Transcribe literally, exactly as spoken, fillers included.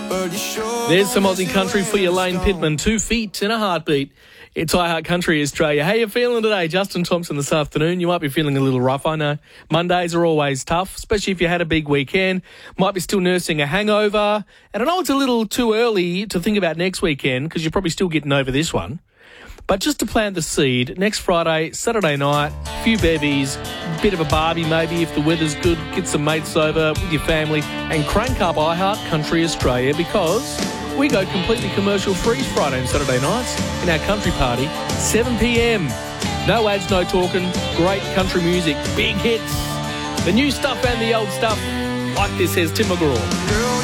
There's some Aussie country for you, Lane Pittman. Two feet in a heartbeat. It's iHeart Country Australia. How you feeling today? Justin Thompson this afternoon. You might be feeling a little rough, I know. Mondays are always tough, especially if you had a big weekend. Might be still nursing a hangover. And I know it's a little too early to think about next weekend because you're probably still getting over this one. But just to plant the seed, next Friday, Saturday night, a few bevies, bit of a barbie maybe if the weather's good, get some mates over with your family and crank up iHeart Country Australia because we go completely commercial-free Friday and Saturday nights in our country party, seven p.m. No ads, no talking, great country music, big hits, the new stuff and the old stuff, like this says Tim McGraw.